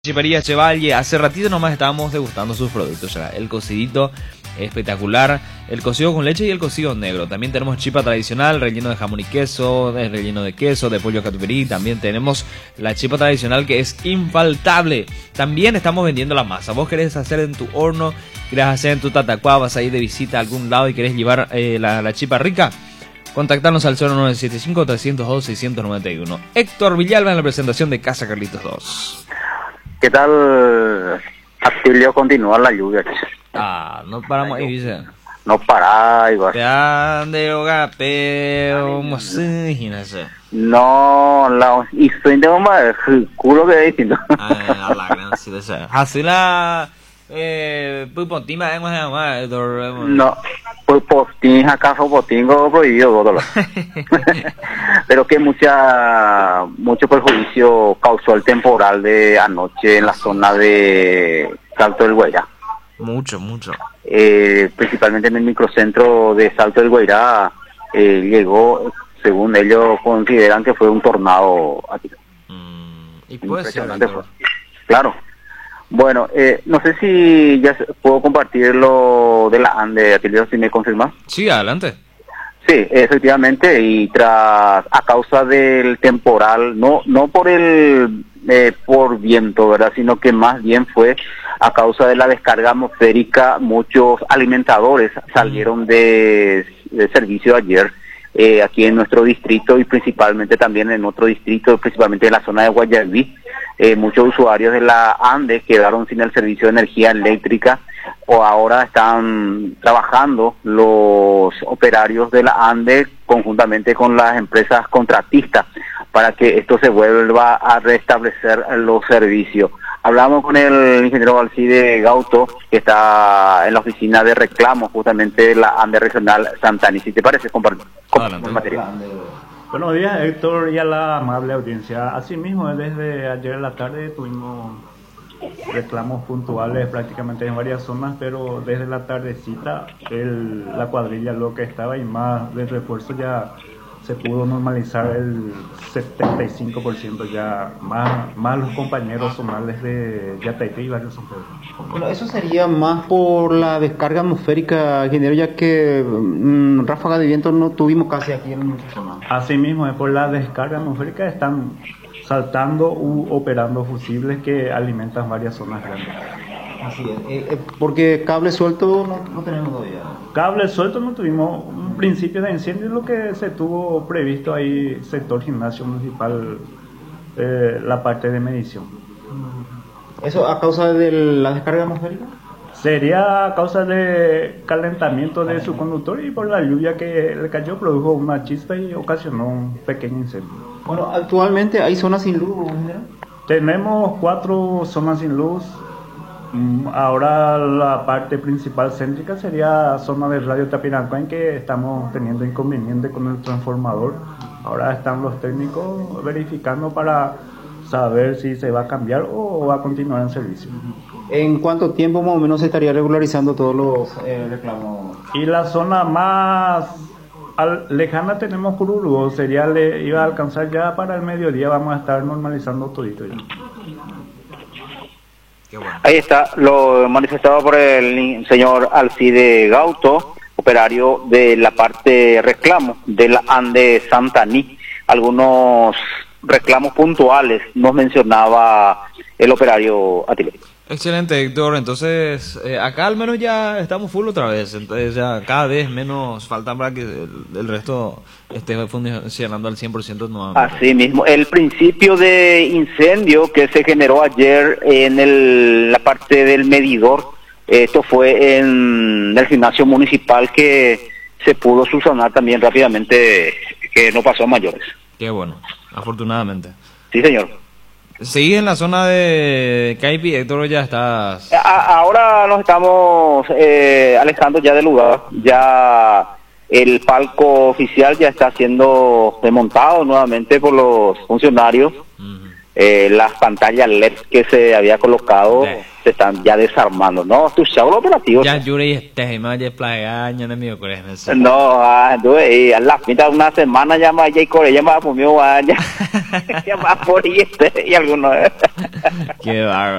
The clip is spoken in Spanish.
Chiparía Chevalle, hace ratito nomás estábamos degustando sus productos, ya. El cocidito espectacular, el cocido con leche y el cocido negro. También tenemos chipa tradicional, relleno de jamón y queso, relleno de queso, de pollo catupiry. También tenemos la chipa tradicional que es infaltable. También estamos vendiendo la masa. Vos querés hacer en tu horno, querés hacer en tu tatacuá, vas a ir de visita a algún lado y querés llevar la chipa rica. Contactarnos al 0975-302-691. Héctor Villalba en la presentación de Casa Carlitos 2. ¿Qué tal, Atilio? Continúa la lluvia. No paramos ahí, dice. No para, igual. No, y soy de bomba, culo que es distinto. Así la pupontima no, pues postín, acaso postingo prohibido, todo. Pero que mucho perjuicio causó el temporal de anoche en la zona de Salto del Guairá. Mucho. Principalmente en el microcentro de Salto del Guairá llegó, según ellos consideran que fue un tornado. Y puede ser, claro. Bueno, no sé si ya puedo compartir lo de la ANDE, Atilio, si me confirmas. Sí, adelante. Sí, efectivamente, y a causa del temporal, no por viento, ¿verdad?, sino que más bien fue a causa de la descarga atmosférica. Muchos alimentadores salieron de servicio ayer aquí en nuestro distrito y principalmente también en otro distrito, principalmente en la zona de Guayaquil. Muchos usuarios de la ANDE quedaron sin el servicio de energía eléctrica, o ahora están trabajando los operarios de la ANDE conjuntamente con las empresas contratistas para que esto se vuelva a restablecer los servicios. Hablamos con el ingeniero Alcide Gauto, que está en la oficina de reclamos justamente de la ANDE regional Santani. Si te parece, compartir el material. Buenos días, Héctor, y a la amable audiencia. Asimismo, desde ayer en la tarde tuvimos reclamos puntuales prácticamente en varias zonas, pero desde la tardecita la cuadrilla lo que estaba y más de refuerzo ya se pudo normalizar el 75%, ya más los compañeros zonales de Yataití y Barrio San Pedro. Bueno, eso sería más por la descarga atmosférica, ingeniero, ya que ráfaga de viento no tuvimos casi aquí en nuestra zona. Así mismo, es por la descarga atmosférica, están saltando u operando fusibles que alimentan varias zonas grandes. Así es, porque cable suelto no tenemos todavía. Cable suelto no tuvimos. Un principio de incendio es lo que se tuvo previsto ahí, sector gimnasio municipal, la parte de medición. ¿Eso a causa de la descarga atmosférica? Sería a causa de calentamiento de su conductor y por la lluvia que le cayó produjo una chispa y ocasionó un pequeño incendio. Bueno, actualmente hay zonas sin luz, ¿no? Tenemos 4 zonas sin luz. Ahora la parte principal céntrica sería zona de Radio Tapirancán, que estamos teniendo inconveniente con el transformador. Ahora están los técnicos verificando para saber si se va a cambiar o va a continuar en servicio. ¿En cuánto tiempo más o menos se estaría regularizando todos los reclamos? Y la zona más lejana tenemos Curulú, iba a alcanzar ya para el mediodía, vamos a estar normalizando todito ya. Bueno. Ahí está lo manifestado por el señor Alcide Gauto, operario de la parte reclamo de la ANDE Santani. Algunos reclamos puntuales nos mencionaba el operario Atilio. Excelente, Héctor. Entonces, acá al menos ya estamos full otra vez. Entonces ya cada vez menos falta para que el resto esté funcionando al 100% nuevamente. Así mismo, el principio de incendio que se generó ayer en la parte del medidor, esto fue en el gimnasio municipal, que se pudo subsanar también rápidamente, que no pasó a mayores. Qué bueno, afortunadamente. Sí, señor. ¿Sigue en la zona de Caipi, Héctor, ya estás? Ahora nos estamos alejando ya del lugar. Ya el palco oficial ya está siendo desmontado nuevamente por los funcionarios. las pantallas LED que se había colocado se están ya desarmando. No, tu chavo operativo. Ya Yuri este más ya playa no me ocurre eso. No, a la mitad de una semana llama ya Core, llama por mí, ya llama por y algunos. Qué bárbaro.